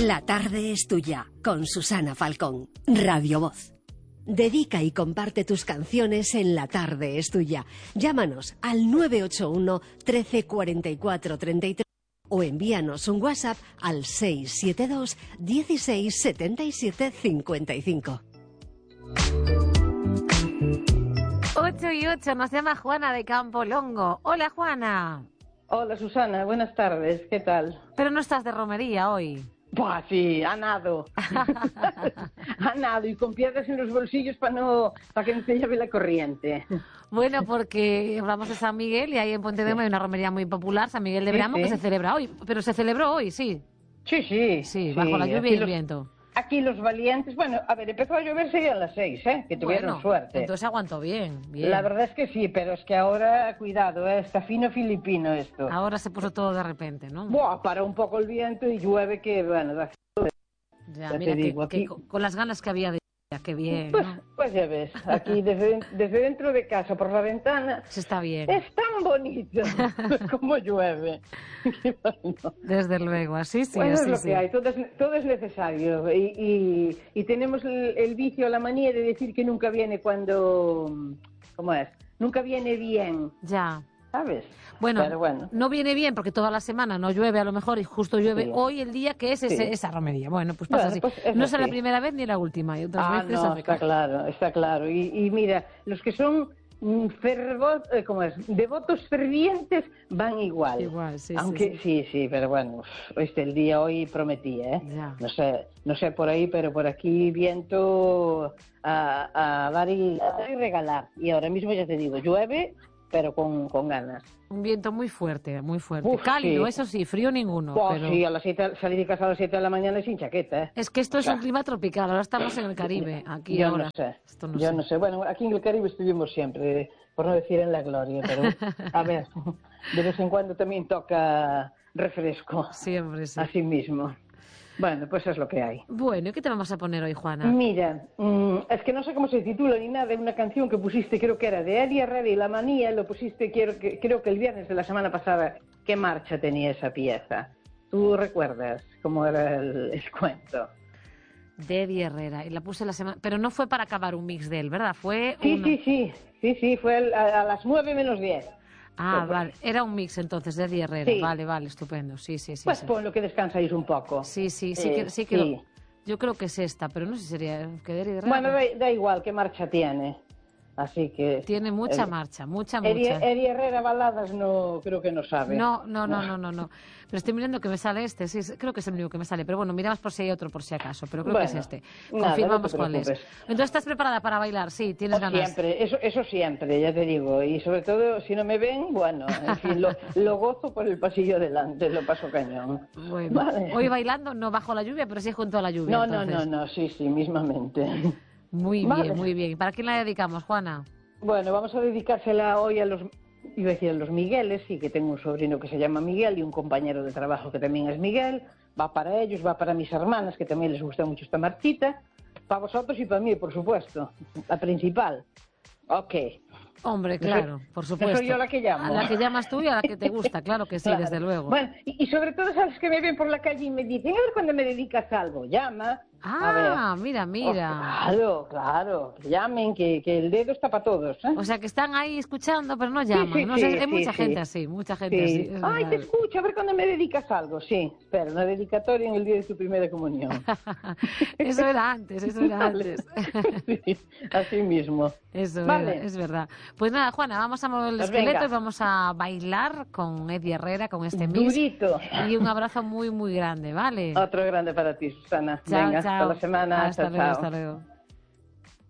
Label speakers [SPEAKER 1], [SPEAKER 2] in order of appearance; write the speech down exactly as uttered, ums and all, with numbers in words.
[SPEAKER 1] La tarde es tuya, con Susana Falcón, Radio Voz. Dedica y comparte tus canciones en La tarde es tuya. Llámanos al nueve ocho uno, trece, cuarenta y cuatro, treinta y tres o envíanos un WhatsApp al seis siete dos, dieciséis, setenta y siete, cincuenta y cinco.
[SPEAKER 2] ocho y ocho, nos llama Juana de Campolongo. Hola, Juana.
[SPEAKER 3] Hola, Susana, buenas tardes, ¿qué tal?
[SPEAKER 2] Pero no estás de romería hoy.
[SPEAKER 3] Buah, sí, a nado. A nado y con piedras en los bolsillos para no, para que no te lleve la corriente.
[SPEAKER 2] Bueno, porque hablamos de San Miguel y ahí en Pontevedra hay una romería muy popular, San Miguel de Bramo, sí, sí. que se celebra hoy. Pero se celebró hoy, sí.
[SPEAKER 3] Sí, sí.
[SPEAKER 2] Sí, bajo sí, la lluvia y el los, viento.
[SPEAKER 3] Aquí los valientes, bueno, a ver, empezó a llover serían las seis, ¿eh? Que tuvieron
[SPEAKER 2] bueno,
[SPEAKER 3] suerte.
[SPEAKER 2] Entonces aguantó bien, bien.
[SPEAKER 3] La verdad es que sí, pero es que ahora, cuidado, ¿eh? Está fino filipino esto.
[SPEAKER 2] Ahora se puso todo de repente, ¿no?
[SPEAKER 3] Buah, para un poco el viento y llueve que, bueno, da...
[SPEAKER 2] Ya, ya mira,
[SPEAKER 3] te
[SPEAKER 2] que,
[SPEAKER 3] digo,
[SPEAKER 2] que,
[SPEAKER 3] aquí...
[SPEAKER 2] con las ganas que había de... Qué bien,
[SPEAKER 3] pues,
[SPEAKER 2] ¿no?
[SPEAKER 3] Pues ya ves, aquí desde, desde dentro de casa, por la ventana...
[SPEAKER 2] Se está bien.
[SPEAKER 3] Es tan bonito como llueve. Bueno.
[SPEAKER 2] Desde luego, así sí,
[SPEAKER 3] bueno,
[SPEAKER 2] así
[SPEAKER 3] es lo
[SPEAKER 2] sí.
[SPEAKER 3] que hay, todo es, todo es necesario. Y, y, y tenemos el, el vicio, la manía de decir que nunca viene cuando... ¿Cómo es? Nunca viene bien.
[SPEAKER 2] Ya.
[SPEAKER 3] ¿Sabes?
[SPEAKER 2] Bueno,
[SPEAKER 3] Pero bueno,
[SPEAKER 2] no viene bien porque toda la semana no llueve a lo mejor y justo llueve
[SPEAKER 3] sí.
[SPEAKER 2] hoy el día que es ese,
[SPEAKER 3] sí.
[SPEAKER 2] esa romería. Bueno, pues pasa
[SPEAKER 3] bueno,
[SPEAKER 2] así.
[SPEAKER 3] Pues es
[SPEAKER 2] no es
[SPEAKER 3] así.
[SPEAKER 2] la primera vez ni la última. Y otras
[SPEAKER 3] ah,
[SPEAKER 2] veces
[SPEAKER 3] no,
[SPEAKER 2] hace
[SPEAKER 3] está
[SPEAKER 2] caso.
[SPEAKER 3] claro, está claro. Y, y mira, los que son fervor, eh, ¿cómo es? Devotos fervientes van igual.
[SPEAKER 2] Igual, sí,
[SPEAKER 3] Aunque
[SPEAKER 2] sí, sí.
[SPEAKER 3] sí, sí, pero bueno, este el día hoy prometía, ¿eh?
[SPEAKER 2] Ya.
[SPEAKER 3] No sé, no sé por ahí, pero por aquí viento a, a dar y, a dar y regalar. Y ahora mismo ya te digo, llueve, pero con, con ganas.
[SPEAKER 2] Un viento muy fuerte, muy fuerte.
[SPEAKER 3] Uf,
[SPEAKER 2] cálido,
[SPEAKER 3] sí.
[SPEAKER 2] eso sí, frío ninguno.
[SPEAKER 3] Oh,
[SPEAKER 2] pero...
[SPEAKER 3] sí, a las siete, salir de casa a las siete de la mañana y sin chaqueta, ¿eh?
[SPEAKER 2] Es que esto es un clima tropical, ahora estamos en el Caribe, aquí
[SPEAKER 3] yo
[SPEAKER 2] ahora.
[SPEAKER 3] No sé,
[SPEAKER 2] esto no
[SPEAKER 3] yo
[SPEAKER 2] sé.
[SPEAKER 3] no sé. Bueno, aquí en el Caribe estuvimos siempre, por no decir en la gloria, pero a ver, de vez en cuando también toca refresco.
[SPEAKER 2] Siempre, sí.
[SPEAKER 3] Así mismo. Bueno, pues es lo que hay.
[SPEAKER 2] Bueno, ¿y qué te vamos a poner hoy, Juana?
[SPEAKER 3] Mira, mmm, es que no sé cómo se titula ni nada, de una canción que pusiste, creo que era de Eddie Herrera y La Manía, lo pusiste quiero que, creo que el viernes de la semana pasada. ¿Qué marcha tenía esa pieza? ¿Tú recuerdas cómo era el, el cuento?
[SPEAKER 2] De Eddie Herrera, y la puse la semana... Pero no fue para acabar un mix de él, ¿verdad? Fue
[SPEAKER 3] Sí,
[SPEAKER 2] una...
[SPEAKER 3] sí, sí, sí, sí, fue a, a las nueve menos diez.
[SPEAKER 2] Ah,
[SPEAKER 3] pues,
[SPEAKER 2] vale, era un mix entonces de Eddie Herrera,
[SPEAKER 3] sí.
[SPEAKER 2] Vale, vale, estupendo, sí, sí, sí.
[SPEAKER 3] Pues
[SPEAKER 2] sí.
[SPEAKER 3] pon lo que descansáis un poco.
[SPEAKER 2] Sí, sí, sí,
[SPEAKER 3] eh,
[SPEAKER 2] que, sí que
[SPEAKER 3] sí.
[SPEAKER 2] Lo... yo creo que es esta, pero no sé si sería que Eddie Herrera...
[SPEAKER 3] Bueno, da, da igual qué marcha tiene, así que...
[SPEAKER 2] Tiene mucha
[SPEAKER 3] el,
[SPEAKER 2] marcha, mucha,
[SPEAKER 3] Eddie,
[SPEAKER 2] mucha.
[SPEAKER 3] Eddie Herrera baladas no, creo que no sabe.
[SPEAKER 2] No, no, no, no, no, no. Pero estoy mirando que me sale este, sí, creo que es el único que me sale, pero bueno, miramos por si hay otro por si acaso, pero creo
[SPEAKER 3] bueno,
[SPEAKER 2] que es este.
[SPEAKER 3] Nada,
[SPEAKER 2] Confirmamos
[SPEAKER 3] no
[SPEAKER 2] cuál es. Entonces, ¿estás preparada para bailar? Sí, tienes
[SPEAKER 3] oh,
[SPEAKER 2] ganas.
[SPEAKER 3] Siempre, eso, eso siempre, ya te digo, y sobre todo si no me ven, bueno, en fin, lo, lo gozo por el pasillo delante, lo paso cañón.
[SPEAKER 2] Bueno,
[SPEAKER 3] vale.
[SPEAKER 2] Hoy bailando, no bajo la lluvia, pero sí junto a la lluvia.
[SPEAKER 3] No,
[SPEAKER 2] entonces.
[SPEAKER 3] no, no, no, sí, sí, mismamente.
[SPEAKER 2] Muy
[SPEAKER 3] vale.
[SPEAKER 2] bien, muy bien. ¿Para quién la dedicamos, Juana?
[SPEAKER 3] Bueno, vamos a dedicársela hoy a los, iba a decir a los Migueles, sí que tengo un sobrino que se llama Miguel y un compañero de trabajo que también es Miguel, va para ellos, va para mis hermanas, que también les gusta mucho esta marchita, para vosotros y para mí, por supuesto, la principal. Ok.
[SPEAKER 2] Hombre, claro, por supuesto.
[SPEAKER 3] Soy yo la que llamo.
[SPEAKER 2] A la que llamas tú y a la que te gusta, claro que sí,
[SPEAKER 3] claro.
[SPEAKER 2] Desde luego.
[SPEAKER 3] Bueno, y, y sobre todo sabes que me ven por la calle y me dicen, a ver cuando me dedicas algo, llama.
[SPEAKER 2] Ah, mira, mira.
[SPEAKER 3] Oh, claro, claro, que llamen, que, que el dedo está para todos. ¿eh?
[SPEAKER 2] O sea, que están ahí escuchando, pero no llaman.
[SPEAKER 3] Sí, sí,
[SPEAKER 2] no
[SPEAKER 3] sí,
[SPEAKER 2] sé, hay
[SPEAKER 3] sí,
[SPEAKER 2] mucha
[SPEAKER 3] sí.
[SPEAKER 2] gente así, mucha gente
[SPEAKER 3] sí.
[SPEAKER 2] así. Es
[SPEAKER 3] Ay,
[SPEAKER 2] verdad.
[SPEAKER 3] te escucho, a ver cuando me dedicas algo. Sí, espera, una dedicatoria en el día de tu primera comunión.
[SPEAKER 2] Eso era antes, eso era antes.
[SPEAKER 3] Sí, así mismo.
[SPEAKER 2] Eso
[SPEAKER 3] vale.
[SPEAKER 2] era, es verdad. Pues nada, Juana, vamos a mover el
[SPEAKER 3] Pues
[SPEAKER 2] esqueleto
[SPEAKER 3] venga.
[SPEAKER 2] y vamos a bailar con Eddie Herrera, con este mix.
[SPEAKER 3] Durito.
[SPEAKER 2] Y un abrazo muy, muy grande, ¿vale?
[SPEAKER 3] Otro grande para ti, Susana.
[SPEAKER 2] Chao,
[SPEAKER 3] Venga,
[SPEAKER 2] chao.
[SPEAKER 3] hasta la semana.
[SPEAKER 2] Hasta
[SPEAKER 3] chao,
[SPEAKER 2] luego,
[SPEAKER 3] chao.
[SPEAKER 2] hasta luego.